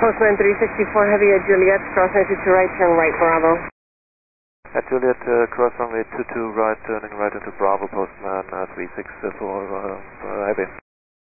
Postman 364 Heavy at Juliet, cross runway 22 right, turn right, Bravo. At Juliet, cross runway 22 right, turning right into Bravo, Postman 364 Heavy.